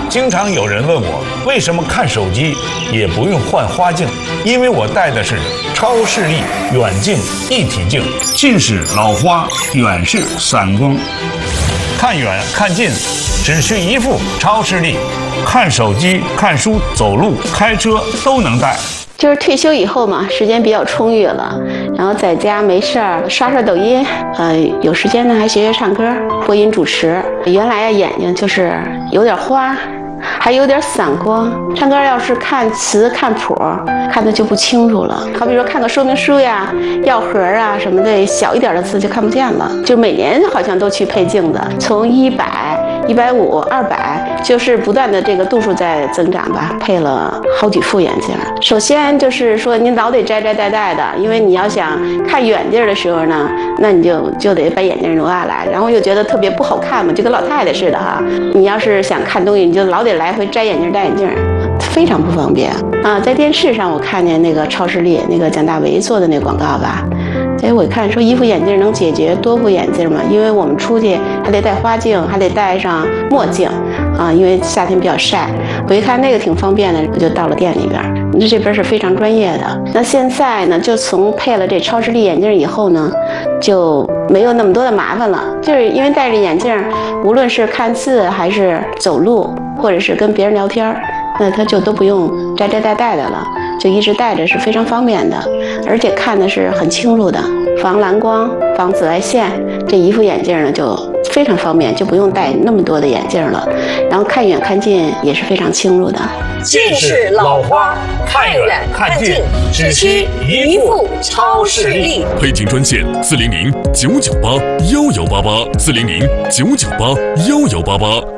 经常有人问我，为什么看手机也不用换花镜？因为我戴的是超视力远近一体镜，近视老花，远视散光。看远看近，只需一副超视力，看手机、看书、走路、开车都能戴。 就是退休以后嘛，时间比较充裕了，然后在家没事儿刷刷抖音，有时间呢还学学唱歌、播音主持。原来呀眼睛就是有点花，还有点散光，唱歌要是看词看谱，看的就不清楚了。好比说看个说明书呀、药盒啊什么的，小一点的字就看不见了。就每年好像都去配镜子，从100、150、200，就是不断的这个度数在增长吧，配了好几副眼镜。首先就是说您老得摘摘戴戴的，因为你要想看远地儿的时候呢，那你就得把眼镜挪下来，然后又觉得特别不好看嘛，就跟老太太似的哈。你要是想看东西，你就老得来回摘眼镜戴眼镜，非常不方便啊。在电视上我看见那个超视力那个蒋大为做的那广告吧，所以我看说一副眼镜能解决多副眼镜嘛，因为我们出去还得戴花镜，还得戴上墨镜啊，因为夏天比较晒。我一看那个挺方便的，我就到了店里边。这边是非常专业的。那现在呢，就从配了这超视力眼镜以后呢，就没有那么多的麻烦了。就是因为戴着眼镜，无论是看字还是走路，或者是跟别人聊天，那他就都不用摘摘戴戴的了，就一直戴着是非常方便的，而且看的是很清楚的，防蓝光、防紫外线。这一副眼镜呢就非常方便，就不用戴那么多的眼镜了，然后看远看近也是非常清楚的。 近视老花，看远看近，只需一副超视力。 配镜专线400-998-1188，400-998-1188。